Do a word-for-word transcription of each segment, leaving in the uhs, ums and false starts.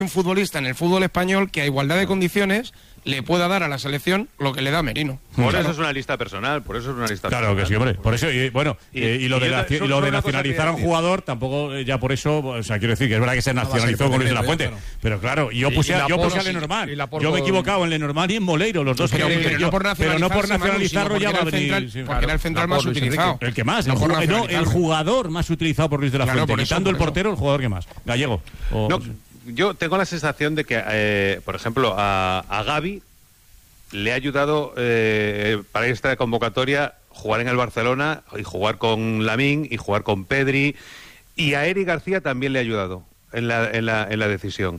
un futbolista en el fútbol español que a igualdad de condiciones le pueda dar a la selección lo que le da Merino. Por claro. eso es una lista personal, por eso es una lista claro personal. que sí, hombre. Por eso, y, bueno, y, eh, y lo y de, la, yo, y lo de nacionalizar a un jugador, tampoco eh, ya por eso, o sea, quiero decir que es verdad que se nacionalizó con Luis de la Fuente, claro. Pero claro, yo puse, a, yo puse a Lenormand. Yo me he equivocado en Lenormand y en Moleiro, los dos pero, que pero, yo, no por pero no por nacionalizarlo ya va a venir. Central, sí, claro. Porque era el central más utilizado. El que más, el, no, no, el jugador más utilizado por Luis de la claro, Fuente, quitando el portero, el jugador que más. Gallego. O, no, yo tengo la sensación de que, eh, por ejemplo, a, a Gavi le ha ayudado eh, para esta convocatoria jugar en el Barcelona y jugar con Lamine y jugar con Pedri, y a Eric García también le ha ayudado en la, en la, en la decisión.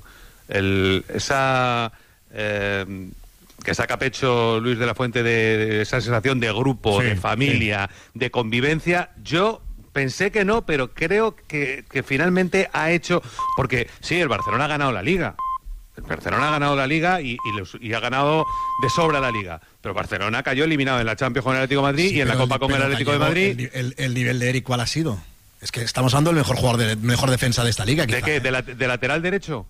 El, esa eh, que saca pecho Luis de la Fuente de, de esa sensación de grupo, sí, de familia, sí. de convivencia, yo pensé que no, pero creo que, que finalmente ha hecho, porque sí, el Barcelona ha ganado la Liga. El Barcelona ha ganado la Liga y, y, los, y ha ganado de sobra la Liga. Pero Barcelona cayó eliminado en la Champions con el Atlético de Madrid sí, y en la Copa con el Atlético de Madrid. El, el, el nivel de Eric, ¿cuál ha sido? Es que estamos hablando del mejor jugador, de mejor defensa de esta Liga. ¿De quizá, qué? ¿eh? ¿De, la, ¿De lateral derecho?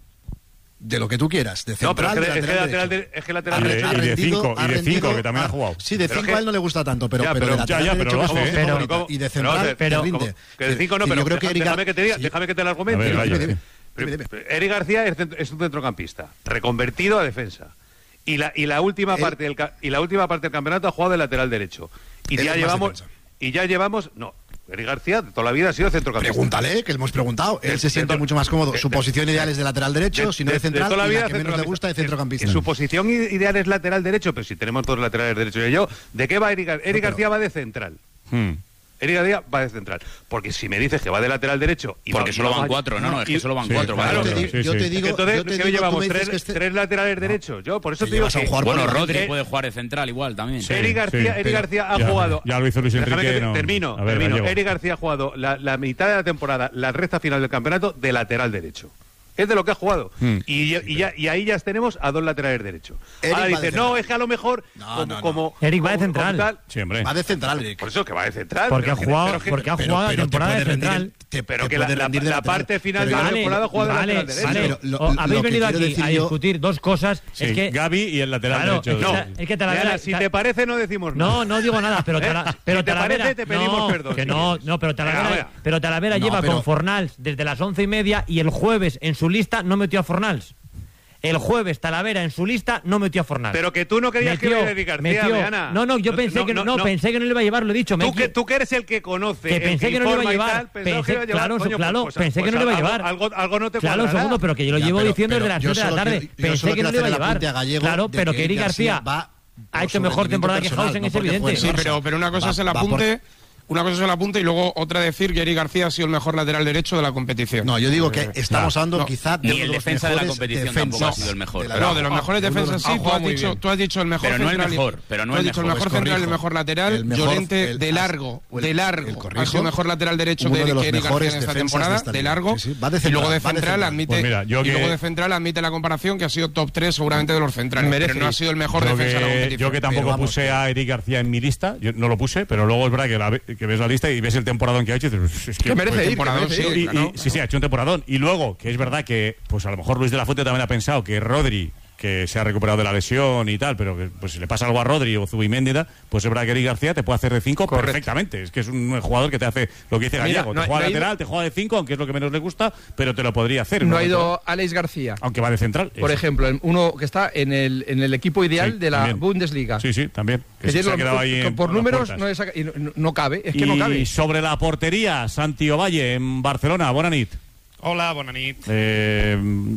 De lo que tú quieras, de central, no, pero es que, de es que lateral, lateral derecho. De, es que lateral y derecho. de, y de cinco, y de cinco, que también ha jugado. Sí, de cinco que, a él no le gusta tanto, pero, ya, pero, pero de lateral ya, ya, derecho pero que hace, pero, pero, y de central pero, pero, te rinde. Que de cinco no, pero, yo creo que deja, Eric, déjame que te diga, sí. déjame que te lo argumente. Ver, vaya, dime, dime, dime. Eric García es, es un centrocampista reconvertido a defensa. Y la, y la última él, parte del y la última parte del campeonato ha jugado de lateral derecho. Y ya llevamos y ya llevamos no Eric García de toda la vida ha sido centrocampista. Pregúntale, que le hemos preguntado. Él de, se siente de, mucho más cómodo. De, su posición de, ideal es de lateral derecho, de, si no de, de central, de toda la vida y la que menos le gusta de centrocampista. Su posición ideal es lateral derecho, pero si tenemos dos laterales derechos y yo, ¿de qué va Eric García? Eric García va de central. Hmm. Eric García va de central. Porque si me dices que va de lateral derecho... Y porque va, solo y va, van cuatro, no, no, es que solo van sí, cuatro. Claro, claro, yo, sí, yo sí. te digo... Entonces, yo te ¿qué digo, llevamos? ¿Tres, que este... tres laterales derechos? Yo, por eso te digo que... Bueno, Rodri eh, puede jugar de central igual también. Sí, Eric García, sí, Eric García ha ya, jugado... Ya lo hizo Luis Enrique. Que, no. Termino, A ver, termino. Eric García ha jugado la, la mitad de la temporada, la recta final del campeonato, de lateral derecho. Es de lo que ha jugado. Hmm. Y, y, ya, y ahí ya tenemos a dos laterales derechos. Eric ahora dice, no, es que a lo mejor no, como, no, no. como... Eric va de como, central. Como tal, sí, hombre. Va de central, Eric. Por eso que va de central. Porque ha jugado, que, porque ha pero, jugado pero, temporada de rendir, central. Te, pero te que la, la, la, la parte final de la vale, temporada juega vale, de lateral derecho. vale. Pero lo, o, lo, habéis lo venido aquí a yo... discutir dos cosas. Sí, es que Gavi y el lateral claro, derecho. Es que, no, es que Talavera, Diana, si te parece no decimos nada. No, no digo nada, pero, tala, ¿Eh? pero si te Talavera, parece te pedimos no, perdón. Que si no, quieres. no, pero Talavera, Venga, pero Talavera no, lleva pero... con Fornals desde las once y media y el jueves en su lista no metió a Fornals. El jueves Talavera en su lista no metió a Fornals. Pero que tú no querías metió, que Eric García, metió, Diana. No, no, yo no, pensé no, que no, no, no, pensé que no le iba a llevar, lo he dicho. Tú, me que, tú que eres el que conoce, que pensé el que, que no le iba a llevar, tal, pensé, que iba a llevar, claro, coño, claro, pues, pensé pues, que no le iba a algo, llevar. Algo, algo no te Claro, cuadrará. segundo, pero que yo lo ya, llevo pero, diciendo pero desde las siete de la tarde. Quiero, pensé que no le iba a llevar. A claro, pero que Eric García va ha hecho mejor temporada que Hausen, es evidente. Sí, pero, pero una cosa va, es el apunte... Una cosa es el apunte y luego otra decir que Eric García ha sido el mejor lateral derecho de la competición. No, yo digo que estamos hablando no, quizá de ni el defensa de la competición tampoco ha sido el mejor. De no, de los mejores defensas sí, tú has, dicho, tú has dicho el mejor pero no central. el mejor, pero no tú has el dicho mejor. el mejor pues central, el mejor lateral, el mejor, Llorente el, de largo, el, de largo. El corrijo, ha sido mejor lateral derecho de, de Eric García en esta temporada, de, de largo. Sí, sí. Va de central, y luego de central de admite pues mira, y que... luego de central admite la comparación que ha sido top tres seguramente de los centrales, pero no ha sido el mejor defensa de la competición. Yo que tampoco puse a Eric García en mi lista, yo no lo puse, pero luego es verdad que ves la lista y ves el temporadón que ha hecho. Es que, que merece ir, temporadón, que merece sí, ir, y, claro. y, sí, sí, ha hecho un temporadón. Y luego, que es verdad que, pues a lo mejor Luis de la Fuente también ha pensado que Rodri, que se ha recuperado de la lesión y tal, pero que pues si le pasa algo a Rodri o Zubimendi, pues es verdad que Eric García te puede hacer de cinco perfectamente. Es que es un jugador que te hace lo que dice Gallego. Te juega no lateral, ido... te juega de cinco, aunque es lo que menos le gusta, pero te lo podría hacer. No ha ido Alex García. Aunque va de central. Por eso. ejemplo, uno que está en el, en el equipo ideal sí, de la también. Bundesliga. Sí, sí, también. Que que se, se lo, ha quedado ahí en, por números no, es, y no, no cabe, es que y no cabe. Y sobre la portería, Santi Ovalle en Barcelona. Bona nit. Hola, bona nit. Eh,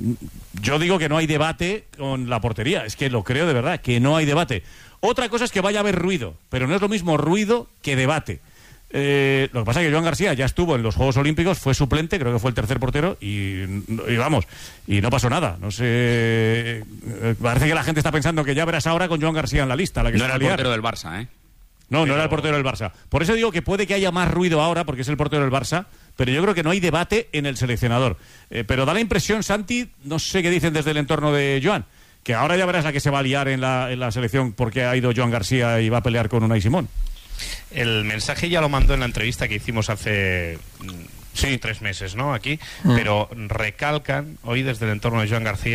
yo digo que no hay debate con la portería. Es que lo creo de verdad, que no hay debate. Otra cosa es que vaya a haber ruido, pero no es lo mismo ruido que debate. Eh, lo que pasa es que Joan García ya estuvo en los Juegos Olímpicos, fue suplente, creo que fue el tercer portero, y, y vamos, y no pasó nada. No sé. Parece que la gente está pensando que ya verás ahora con Joan García en la lista. La que no era el portero del Barça, ¿eh? No, pero... no era el portero del Barça. Por eso digo que puede que haya más ruido ahora, porque es el portero del Barça, pero yo creo que no hay debate en el seleccionador. Eh, pero da la impresión, Santi, no sé qué dicen desde el entorno de Joan, que ahora ya verás la que se va a liar en la, en la selección porque ha ido Joan García y va a pelear con Unai Simón. El mensaje ya lo mandó en la entrevista que hicimos hace sí. tres meses, ¿no? Aquí, mm. pero recalcan hoy desde el entorno de Joan García